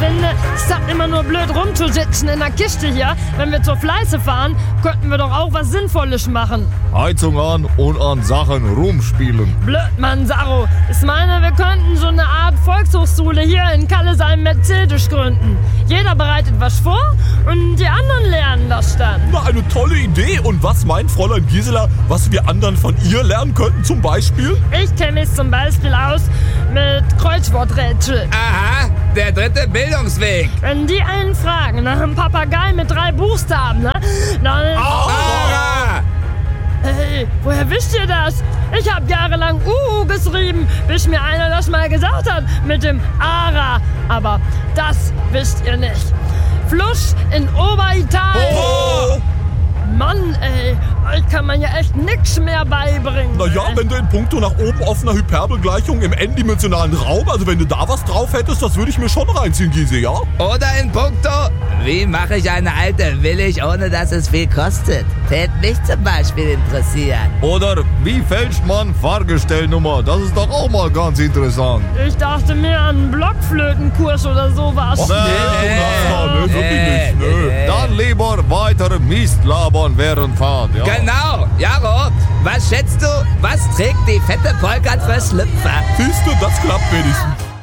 finde, statt immer nur blöd rumzusitzen in der Kiste hier, wenn wir zur Fleiße fahren, könnten wir doch auch was Sinnvolles machen. Heizung an und an Sachen rumspielen. Blöd, Mann, Saro. Ich meine, wir könnten so eine Art Volkshochschule hier in Kallesheim-Mercedes gründen. Jeder bereitet was vor und die anderen lernen das dann. Na, eine tolle Idee. Und was meint Fräulein Gisela, was wir anderen von ihr lernen könnten zum Beispiel? Ich kenne mich zum Beispiel aus mit Kreuzworträtsel. Aha, der dritte Bildungsweg. Wenn die einen fragen nach einem Papagei mit 3 Buchstaben, ne? Dann... Ara! Hey, woher wisst ihr das? Ich habe jahrelang geschrieben, bis mir einer das mal gesagt hat mit dem Ara. Aber das wisst ihr nicht. Fluss in Oberitalien. Oh! Mann, ey, euch kann man ja echt nix mehr beibringen. Naja, wenn du in puncto nach oben offener Hyperbelgleichung im n-dimensionalen Raum, also wenn du da was drauf hättest, das würde ich mir schon reinziehen, Gysi, ja? Oder in puncto, wie mache ich eine alte willig, ohne dass es viel kostet? Tät mich zum Beispiel interessieren. Oder wie fälscht man Fahrgestellnummer? Das ist doch auch mal ganz interessant. Ich dachte mir an einen Blockflötenkurs oder sowas. Och, Nee, wirklich nicht. Nö. Dann lieber weitere Mist labern während Fahrt, ja? Genau, Jaro, was schätzt du, was trägt die fette Polka für Schlüpfer? Siehst du, das klappt wenigstens.